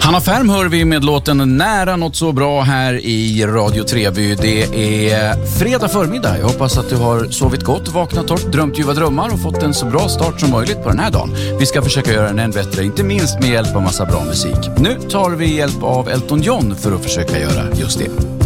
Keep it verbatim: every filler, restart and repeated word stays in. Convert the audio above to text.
Hanna Färm hör vi med låten Nära något så bra här i Radio Treby. Det är fredag förmiddag. Jag hoppas att du har sovit gott, vaknat torrt, drömt ljuva drömmar och fått en så bra start som möjligt på den här dagen. Vi ska försöka göra den än bättre, inte minst med hjälp av massa bra musik. Nu tar vi hjälp av Elton John för att försöka göra just det.